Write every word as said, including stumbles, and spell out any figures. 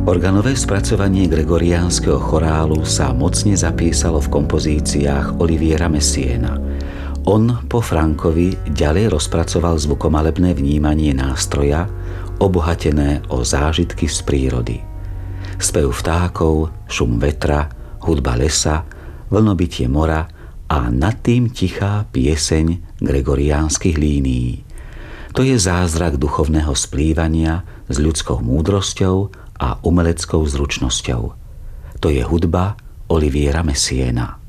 Organové spracovanie gregoriánskeho chorálu sa mocne zapísalo v kompozíciách Oliviera Messiaena. On po Frankovi ďalej rozpracoval zvukomalebné vnímanie nástroja, obohatené o zážitky z prírody. Spev vtákov, šum vetra, hudba lesa, vlnobytie mora a nad tým tichá pieseň gregoriánskych línií. To je zázrak duchovného splývania s ľudskou múdrosťou a umeleckou zručnosťou. To je hudba Oliviera Messiaena.